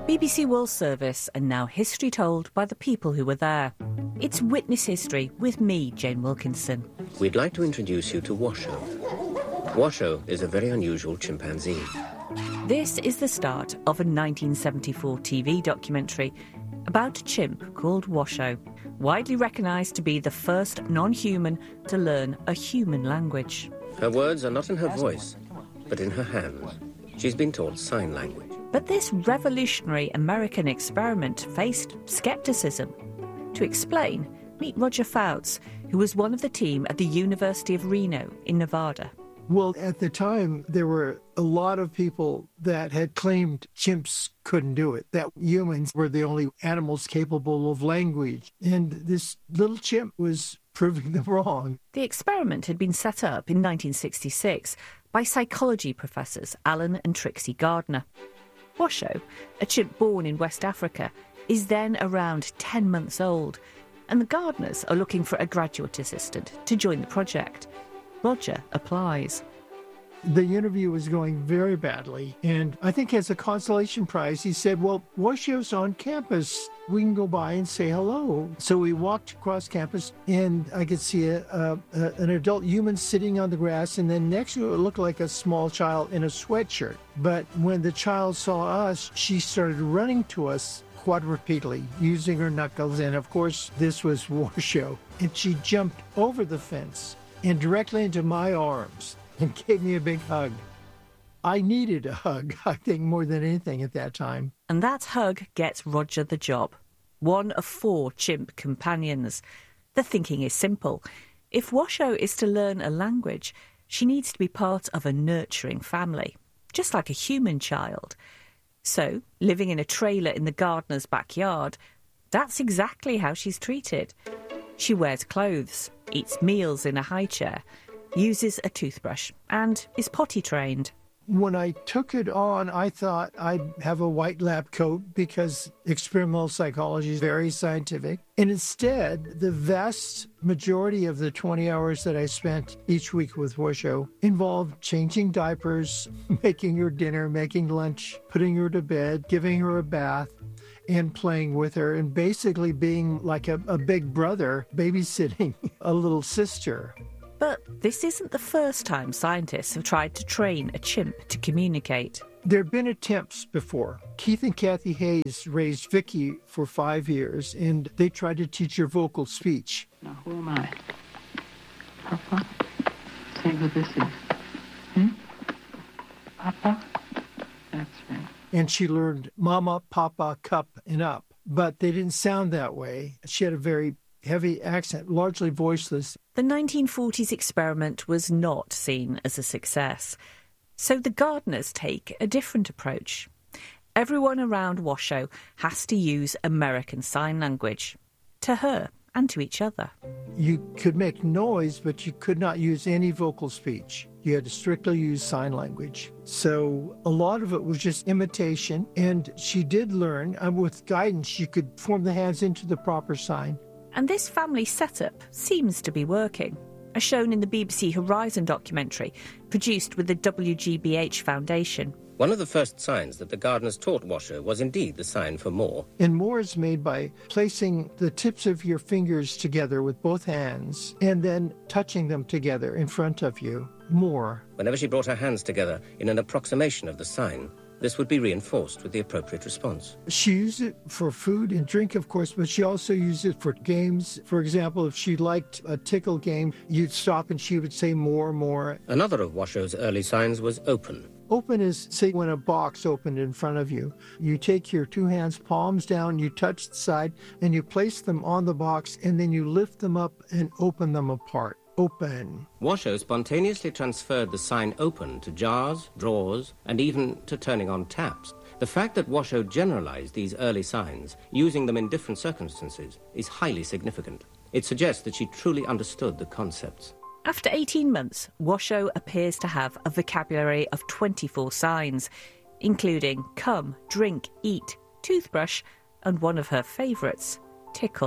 BBC World Service, and now history told by the people who were there. It's Witness History with me, Jane Wilkinson. We'd like to introduce you to Washoe. Washoe is a very unusual chimpanzee. This is the start of a 1974 TV documentary about a chimp called Washoe, widely recognised to be the first non-human to learn a human language. Her words are not in her voice, but in her hands. She's been taught sign language. But this revolutionary American experiment faced scepticism. To explain, meet Roger Fouts, who was one of the team at the University of Reno in Nevada. Well, at the time, there were a lot of people that had claimed chimps couldn't do it, that humans were the only animals capable of language. And this little chimp was proving them wrong. The experiment had been set up in 1966 by psychology professors Alan and Trixie Gardner. Washoe, a chimp born in West Africa, is then around 10 months old, and the Gardners are looking for a graduate assistant to join the project. Roger applies. The interview was going very badly, and I think as a consolation prize, he said, well, Washoe's on campus. We can go by and say hello. So we walked across campus, and I could see an adult human sitting on the grass, and then next to it looked like a small child in a sweatshirt. But when the child saw us, she started running to us quadrupedally, using her knuckles, and of course, this was Washoe. And she jumped over the fence and directly into my arms and gave me a big hug. I needed a hug, I think, more than anything at that time. And that hug gets Roger the job. One of 4 chimp companions. The thinking is simple. If Washoe is to learn a language, she needs to be part of a nurturing family, just like a human child. So, living in a trailer in the Gardner's backyard, that's exactly how she's treated. She wears clothes, eats meals in a high chair, uses a toothbrush, and is potty trained. When I took it on, I thought I'd have a white lab coat because experimental psychology is very scientific. And instead, the vast majority of the 20 hours that I spent each week with Washoe involved changing diapers, making her dinner, making lunch, putting her to bed, giving her a bath, and playing with her, and basically being like a big brother babysitting a little sister. But this isn't the first time scientists have tried to train a chimp to communicate. There have been attempts before. Keith and Kathy Hayes raised Vicky for 5 years, and they tried to teach her vocal speech. Now, who am I? Papa? Say what this is. Papa? That's right. And she learned mama, papa, cup, and up. But they didn't sound that way. She had a very heavy accent, largely voiceless. The 1940s experiment was not seen as a success. So the Gardners take a different approach. Everyone around Washoe has to use American Sign Language, to her and to each other. You could make noise, but you could not use any vocal speech. You had to strictly use sign language. So a lot of it was just imitation, and she did learn, and with guidance, she could form the hands into the proper sign. And this family setup seems to be working, as shown in the BBC Horizon documentary, produced with the WGBH Foundation. One of the first signs that the Gardners taught Washoe was indeed the sign for more. And more is made by placing the tips of your fingers together with both hands and then touching them together in front of you. More. Whenever she brought her hands together in an approximation of the sign, this would be reinforced with the appropriate response. She used it for food and drink, of course, but she also used it for games. For example, if she liked a tickle game, you'd stop and she would say more, more. Another of Washoe's early signs was open. Open is, say, when a box opened in front of you. You take your 2 hands, palms down, you touch the side, and you place them on the box, and then you lift them up and open them apart. Open. Washoe spontaneously transferred the sign open to jars, drawers, and even to turning on taps. The fact that Washoe generalized these early signs, using them in different circumstances, is highly significant. It suggests that she truly understood the concepts. After 18 months, Washoe appears to have a vocabulary of 24 signs, including come, drink, eat, toothbrush, and one of her favourites, tickle.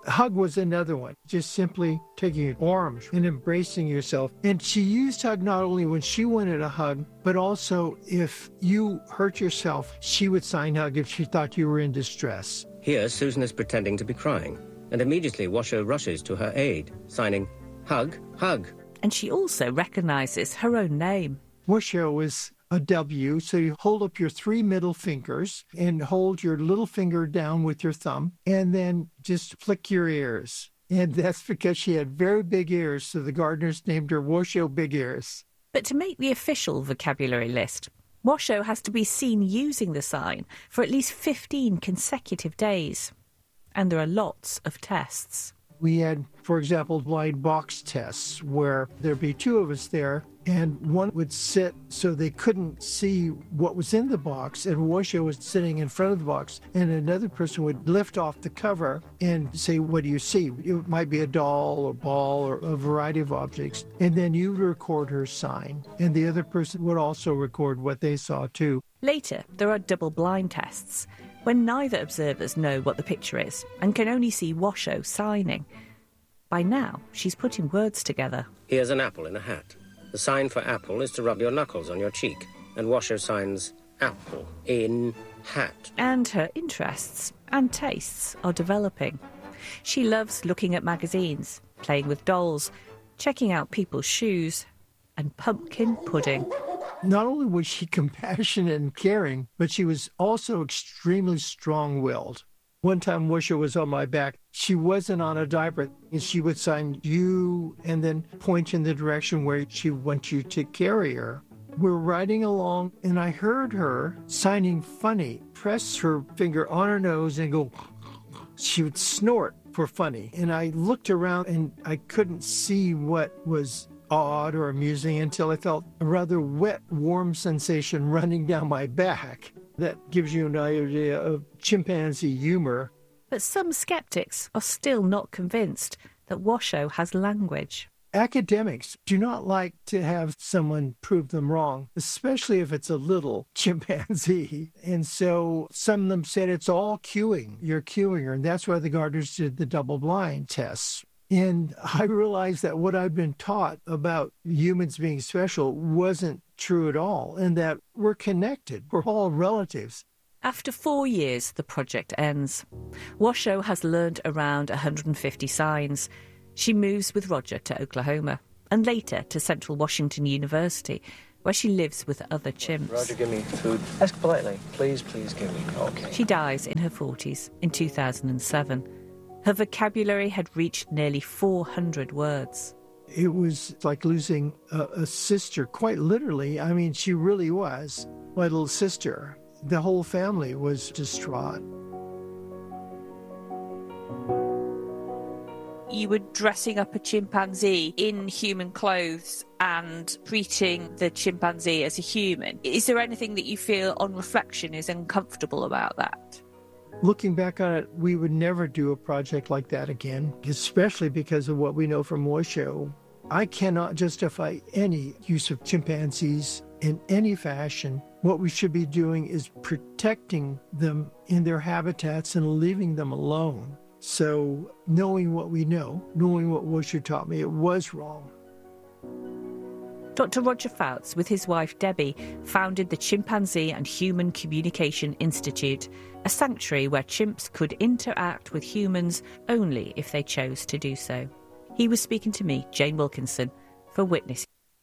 Hug was another one, just simply taking your arms and embracing yourself. And she used hug not only when she wanted a hug, but also if you hurt yourself, she would sign hug if she thought you were in distress. Here, Susan is pretending to be crying, and immediately Washoe rushes to her aid, signing, "Hug, hug." And she also recognises her own name. Washoe is a W, so you hold up your 3 middle fingers and hold your little finger down with your thumb, and then just flick your ears. And that's because she had very big ears, so the gardeners named her Washoe Big Ears. But to make the official vocabulary list, Washoe has to be seen using the sign for at least 15 consecutive days. And there are lots of tests. We had, for example, blind box tests where there'd be 2 of us there, and one would sit so they couldn't see what was in the box, and Washoe was sitting in front of the box, and another person would lift off the cover and say, "What do you see?" It might be a doll or ball or a variety of objects, and then you would record her sign, and the other person would also record what they saw too. Later, there are double-blind tests, when neither observers know what the picture is and can only see Washoe signing. By now, she's putting words together. Here's an apple in a hat. The sign for apple is to rub your knuckles on your cheek, and Washoe signs apple in hat. And her interests and tastes are developing. She loves looking at magazines, playing with dolls, checking out people's shoes, and pumpkin pudding. Not only was she compassionate and caring, but she was also extremely strong-willed. One time Washoe was on my back. She wasn't on a diaper, and she would sign you and then point in the direction where she wants you to carry her. We're riding along, and I heard her signing funny, press her finger on her nose and go. She would snort for funny. And I looked around, and I couldn't see what was odd or amusing until I felt a rather wet, warm sensation running down my back. That gives you an idea of chimpanzee humor. But some skeptics are still not convinced that Washoe has language. Academics do not like to have someone prove them wrong, especially if it's a little chimpanzee. And so some of them said it's all cueing. You're cueing her. And that's why the gardeners did the double-blind tests. And I realized that what I'd been taught about humans being special wasn't true at all, and that we're connected. We're all relatives. After 4 years, the project ends. Washoe has learned around 150 signs. She moves with Roger to Oklahoma, and later to Central Washington University, where she lives with other chimps. Roger, give me food. Ask politely. Please, please give me. Okay. She dies in her 40s in 2007. Her vocabulary had reached nearly 400 words. It was like losing a sister, quite literally. I mean, she really was my little sister. The whole family was distraught. You were dressing up a chimpanzee in human clothes and treating the chimpanzee as a human. Is there anything that you feel on reflection is uncomfortable about that? Looking back on it, we would never do a project like that again, especially because of what we know from Washoe. I cannot justify any use of chimpanzees in any fashion. What we should be doing is protecting them in their habitats and leaving them alone. So knowing what we know, knowing what Washoe taught me, it was wrong. Dr. Roger Fouts, with his wife Debbie, founded the Chimpanzee and Human Communication Institute, a sanctuary where chimps could interact with humans only if they chose to do so. He was speaking to me, Jane Wilkinson, for Witness.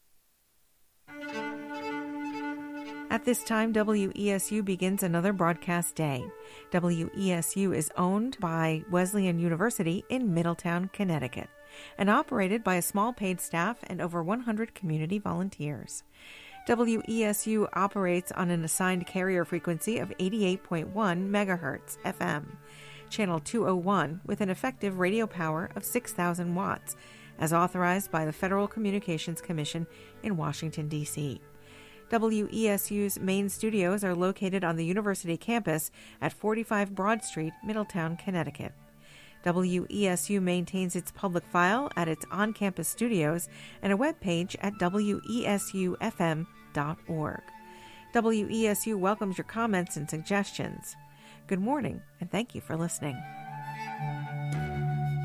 At this time, WESU begins another broadcast day. WESU is owned by Wesleyan University in Middletown, Connecticut, and operated by a small paid staff and over 100 community volunteers. WESU operates on an assigned carrier frequency of 88.1 megahertz FM, channel 201, with an effective radio power of 6,000 watts, as authorized by the Federal Communications Commission in Washington, D.C. WESU's main studios are located on the university campus at 45 Broad Street, Middletown, Connecticut. WESU maintains its public file at its on-campus studios and a webpage at wesufm.org. WESU welcomes your comments and suggestions. Good morning, and thank you for listening.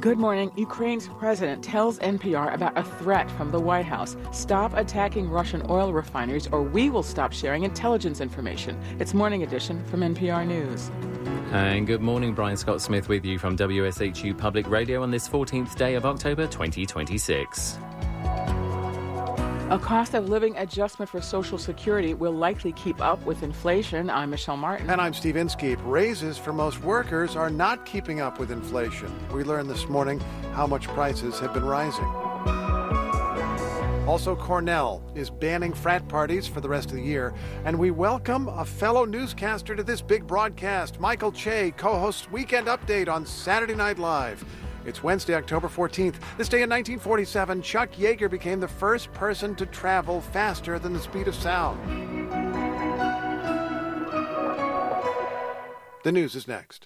Good morning. Ukraine's president tells NPR about a threat from the White House. Stop attacking Russian oil refineries or we will stop sharing intelligence information. It's Morning Edition from NPR News. And good morning, Brian Scott Smith with you from WSHU Public Radio on this 14th day of October 2026. A cost of living adjustment for Social Security will likely keep up with inflation. I'm Michelle Martin. And I'm Steve Inskeep. Raises for most workers are not keeping up with inflation. We learned this morning how much prices have been rising. Also, Cornell is banning frat parties for the rest of the year. And we welcome a fellow newscaster to this big broadcast. Michael Che co-hosts Weekend Update on Saturday Night Live. It's Wednesday, October 14th. This day in 1947, Chuck Yeager became the first person to travel faster than the speed of sound. The news is next.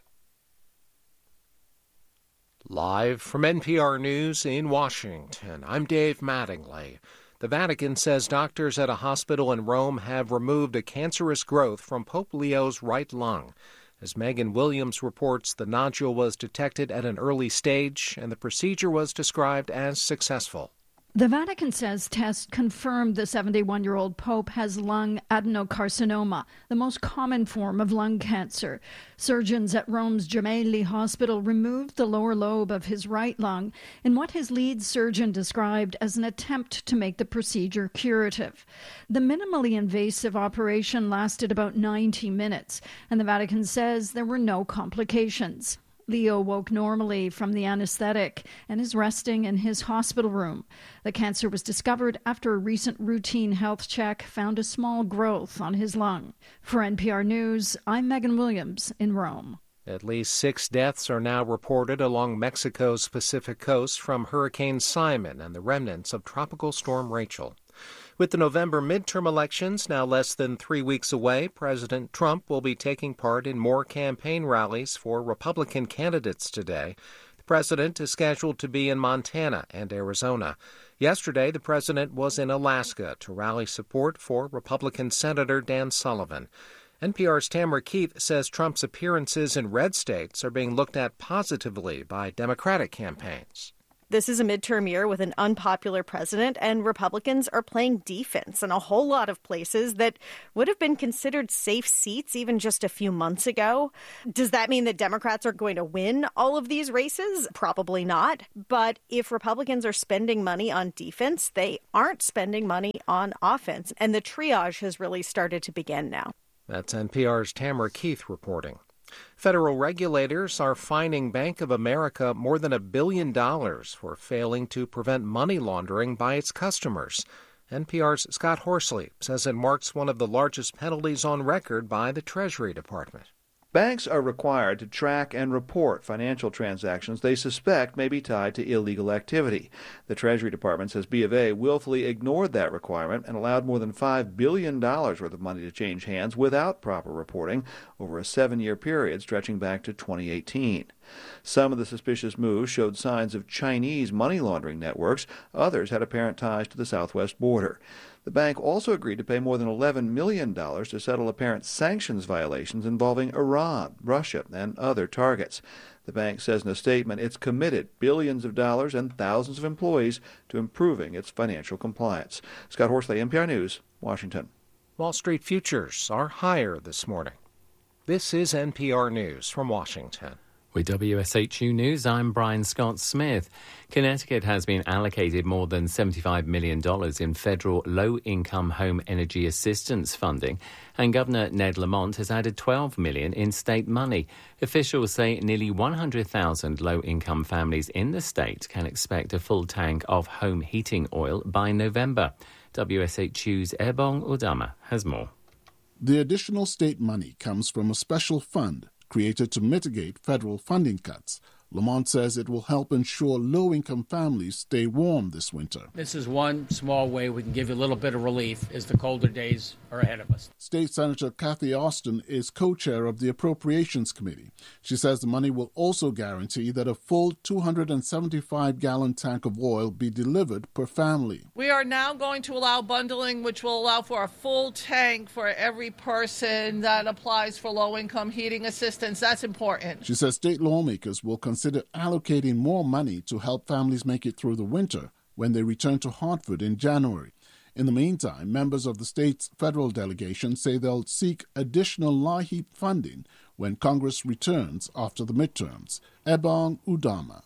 Live from NPR News in Washington, I'm Dave Mattingly. The Vatican says doctors at a hospital in Rome have removed a cancerous growth from Pope Leo's right lung. As Megan Williams reports, the nodule was detected at an early stage and the procedure was described as successful. The Vatican says tests confirmed the 71-year-old Pope has lung adenocarcinoma, the most common form of lung cancer. Surgeons at Rome's Gemelli Hospital removed the lower lobe of his right lung in what his lead surgeon described as an attempt to make the procedure curative. The minimally invasive operation lasted about 90 minutes, and the Vatican says there were no complications. Leo woke normally from the anesthetic and is resting in his hospital room. The cancer was discovered after a recent routine health check found a small growth on his lung. For NPR News, I'm Megan Williams in Rome. At least 6 deaths are now reported along Mexico's Pacific coast from Hurricane Simon and the remnants of Tropical Storm Rachel. With the November midterm elections now less than 3 weeks away, President Trump will be taking part in more campaign rallies for Republican candidates today. The president is scheduled to be in Montana and Arizona. Yesterday, the president was in Alaska to rally support for Republican Senator Dan Sullivan. NPR's Tamara Keith says Trump's appearances in red states are being looked at positively by Democratic campaigns. This is a midterm year with an unpopular president, and Republicans are playing defense in a whole lot of places that would have been considered safe seats even just a few months ago. Does that mean that Democrats are going to win all of these races? Probably not. But if Republicans are spending money on defense, they aren't spending money on offense, and the triage has really started to begin now. That's NPR's Tamara Keith reporting. Federal regulators are fining Bank of America more than $1 billion for failing to prevent money laundering by its customers. NPR's Scott Horsley says it marks one of the largest penalties on record by the Treasury Department. Banks are required to track and report financial transactions they suspect may be tied to illegal activity. The Treasury Department says B of A willfully ignored that requirement and allowed more than $5 billion worth of money to change hands without proper reporting over a 7-year period stretching back to 2018. Some of the suspicious moves showed signs of Chinese money laundering networks. Others had apparent ties to the southwest border. The bank also agreed to pay more than $11 million to settle apparent sanctions violations involving Iran, Russia, and other targets. The bank says in a statement it's committed billions of dollars and thousands of employees to improving its financial compliance. Scott Horsley, NPR News, Washington. Wall Street futures are higher this morning. This is NPR News from Washington. With WSHU News, I'm Brian Scott Smith. Connecticut has been allocated more than $75 million in federal low-income home energy assistance funding, and Governor Ned Lamont has added $12 million in state money. Officials say nearly 100,000 low-income families in the state can expect a full tank of home heating oil by November. WSHU's Ebong Udama has more. The additional state money comes from a special fund created to mitigate federal funding cuts. Lamont says it will help ensure low-income families stay warm this winter. This is one small way we can give you a little bit of relief as the colder days are ahead of us. State Senator Kathy Austin is co-chair of the Appropriations Committee. She says the money will also guarantee that a full 275-gallon tank of oil be delivered per family. We are now going to allow bundling, which will allow for a full tank for every person that applies for low-income heating assistance. That's important. She says state lawmakers will consider consider allocating more money to help families make it through the winter when they return to Hartford in January. In the meantime, members of the state's federal delegation say they'll seek additional LAHEAP funding when Congress returns after the midterms. Ebong Udama,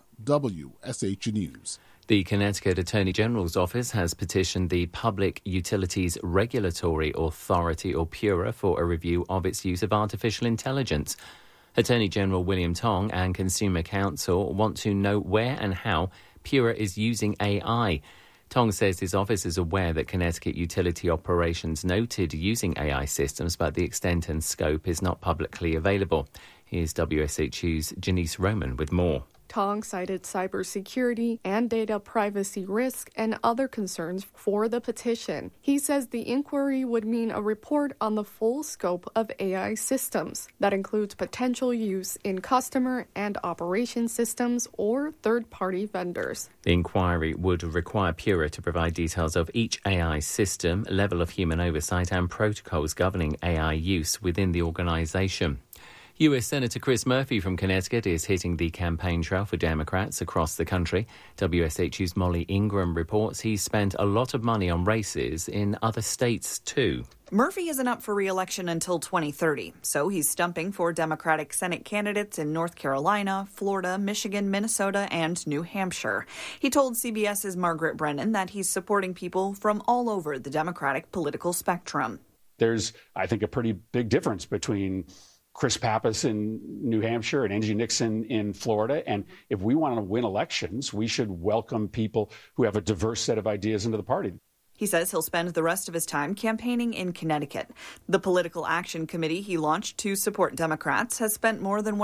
WSH News. The Connecticut Attorney General's office has petitioned the Public Utilities Regulatory Authority, or PURA, for a review of its use of artificial intelligence. Attorney General William Tong and Consumer Counsel want to know where and how PURA is using AI. Tong says his office is aware that Connecticut utility operations noted using AI systems, but the extent and scope is not publicly available. Here's WSHU's Janice Roman with more. Tong cited cybersecurity and data privacy risk and other concerns for the petition. He says the inquiry would mean a report on the full scope of AI systems. That includes potential use in customer and operation systems or third-party vendors. The inquiry would require PURA to provide details of each AI system, level of human oversight and protocols governing AI use within the organisation. U.S. Senator Chris Murphy from Connecticut is hitting the campaign trail for Democrats across the country. WSHU's Molly Ingram reports he's spent a lot of money on races in other states too. Murphy isn't up for re-election until 2030, so he's stumping for Democratic Senate candidates in North Carolina, Florida, Michigan, Minnesota, and New Hampshire. He told CBS's Margaret Brennan that he's supporting people from all over the Democratic political spectrum. There's, I think, a pretty big difference between Chris Pappas in New Hampshire and Angie Nixon in Florida. And if we want to win elections, we should welcome people who have a diverse set of ideas into the party. He says he'll spend the rest of his time campaigning in Connecticut. The Political Action Committee he launched to support Democrats has spent more than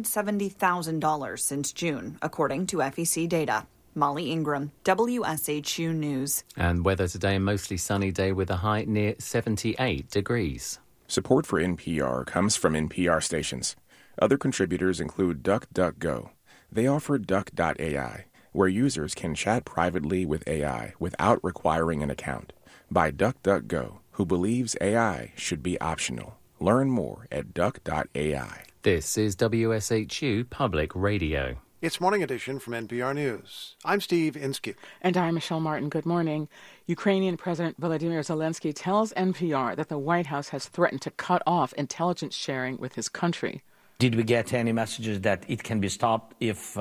$170,000 since June, according to FEC data. Molly Ingram, WSHU News. And weather today, a mostly sunny day with a high near 78 degrees. Support for NPR comes from NPR stations. Other contributors include DuckDuckGo. They offer Duck.ai, where users can chat privately with AI without requiring an account. By DuckDuckGo, who believes AI should be optional. Learn more at Duck.ai. This is WSHU Public Radio. It's Morning Edition from NPR News. I'm Steve Inskeep. And I'm Michelle Martin. Good morning. Ukrainian President Volodymyr Zelensky tells NPR that the White House has threatened to cut off intelligence sharing with his country. Did we get any messages that it can be stopped if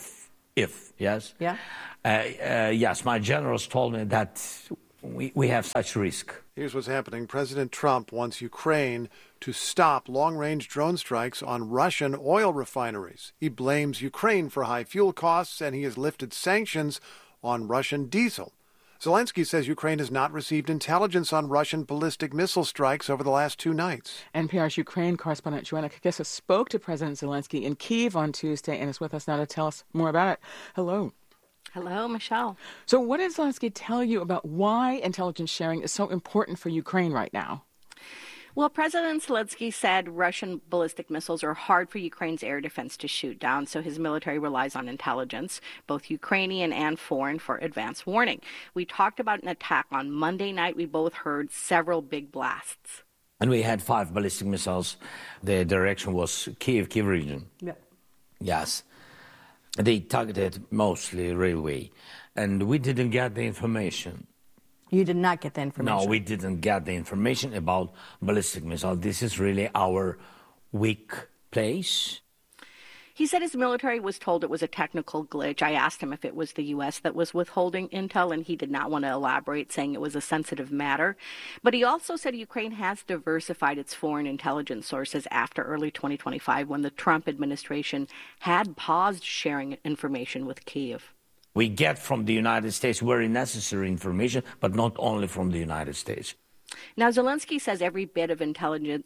yes? Yeah. Yes, my generals told me that we have such risk. Here's what's happening. President Trump wants Ukraine to stop long-range drone strikes on Russian oil refineries. He blames Ukraine for high fuel costs, and he has lifted sanctions on Russian diesel. Zelensky says Ukraine has not received intelligence on Russian ballistic missile strikes over the last 2 nights. NPR's Ukraine correspondent Joanna Kagisa spoke to President Zelensky in Kyiv on Tuesday and is with us now to tell us more about it. Hello. Hello, Michelle. So what did Zelensky tell you about why intelligence sharing is so important for Ukraine right now? Well, President Zelensky said Russian ballistic missiles are hard for Ukraine's air defense to shoot down, so his military relies on intelligence, both Ukrainian and foreign, for advance warning. We talked about an attack on Monday night. We both heard several big blasts. And we had 5 ballistic missiles. The direction was Kyiv region. Yeah. Yes. They targeted mostly railway, and we didn't get the information. You did not get the information? No, we didn't get the information about ballistic missiles. This is really our weak place. He said his military was told it was a technical glitch. I asked him if it was the U.S. that was withholding intel, and he did not want to elaborate, saying it was a sensitive matter. But he also said Ukraine has diversified its foreign intelligence sources after early 2025, when the Trump administration had paused sharing information with Kyiv. We get from the United States very necessary information, but not only from the United States. Now, Zelensky says every bit of intelligence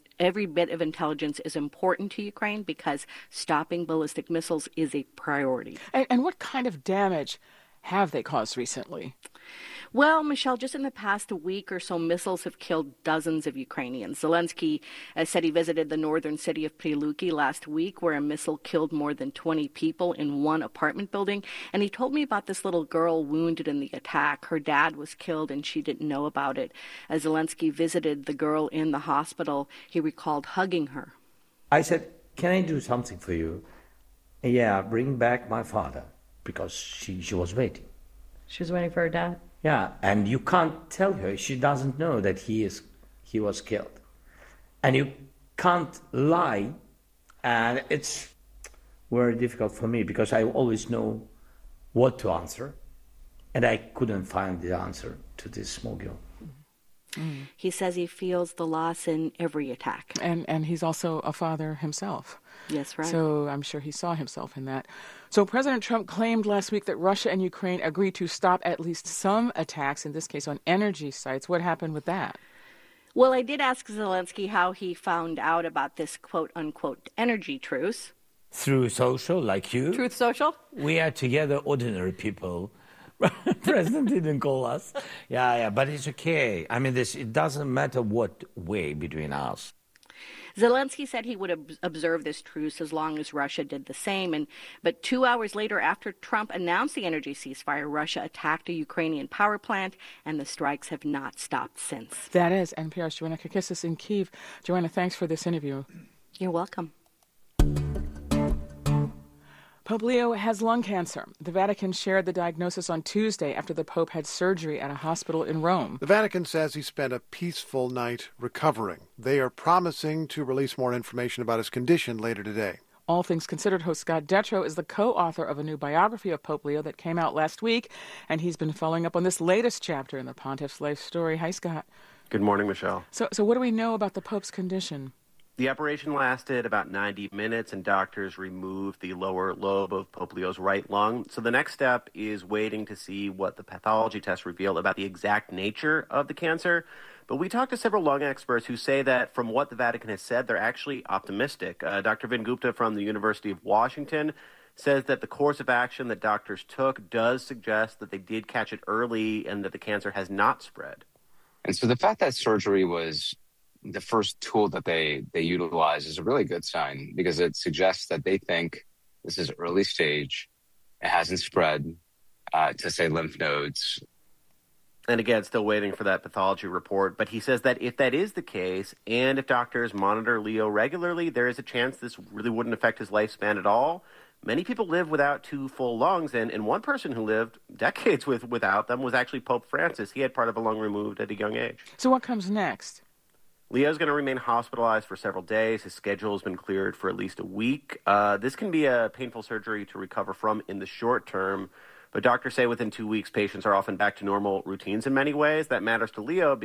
is important to Ukraine because stopping ballistic missiles is a priority. And what kind of damage have they caused recently? Well, Michelle, just in the past week or so, missiles have killed dozens of Ukrainians. Zelensky said he visited the northern city of Pryluki last week, where a missile killed more than 20 people in one apartment building. And he told me about this little girl wounded in the attack. Her dad was killed and she didn't know about it. As Zelensky visited the girl in the hospital, he recalled hugging her. I said, "Can I do something for you?" Yeah, bring back my father, because she was waiting. She was waiting for her dad? Yeah, and you can't tell her. She doesn't know that he was killed. And you can't lie, and it's very difficult for me because I always know what to answer, and I couldn't find the answer to this small girl. He says he feels the loss in every attack. And he's also a father himself. Yes, right. So I'm sure he saw himself in that. So President Trump claimed last week that Russia and Ukraine agreed to stop at least some attacks, in this case on energy sites. What happened with that? Well, I did ask Zelensky how he found out about this quote-unquote energy truce. Through social, like you. Truth Social? We are together ordinary people. President didn't call us. Yeah, but it's okay. I mean, it doesn't matter what way between us. Zelensky said he would observe this truce as long as Russia did the same. But 2 hours later, after Trump announced the energy ceasefire, Russia attacked a Ukrainian power plant, and the strikes have not stopped since. That is NPR's Joanna Kakissis in Kyiv. Joanna, thanks for this interview. You're welcome. Pope Leo has lung cancer. The Vatican shared the diagnosis on Tuesday after the Pope had surgery at a hospital in Rome. The Vatican says he spent a peaceful night recovering. They are promising to release more information about his condition later today. All Things Considered host Scott Detrow is the co-author of a new biography of Pope Leo that came out last week, and he's been following up on this latest chapter in the Pontiff's life story. Hi, Scott. Good morning, Michelle. So what do we know about the Pope's condition? The operation lasted about 90 minutes, and doctors removed the lower lobe of Pope Leo's right lung. So the next step is waiting to see what the pathology tests reveal about the exact nature of the cancer. But we talked to several lung experts who say that from what the Vatican has said, they're actually optimistic. Dr. Vin Gupta from the University of Washington says that the course of action that doctors took does suggest that they did catch it early and that the cancer has not spread. And so the fact that surgery was the first tool that they utilize is a really good sign, because it suggests that they think this is early stage. It hasn't spread to, say, lymph nodes. And again, still waiting for that pathology report. But he says that if that is the case, and if doctors monitor Leo regularly, there is a chance this really wouldn't affect his lifespan at all. Many people live without two full lungs, and one person who lived decades without them was actually Pope Francis. He had part of a lung removed at a young age. So what comes next? Leo's going to remain hospitalized for several days. His schedule has been cleared for at least a week. This can be a painful surgery to recover from in the short term, but doctors say within 2 weeks, patients are often back to normal routines in many ways. That matters to Leo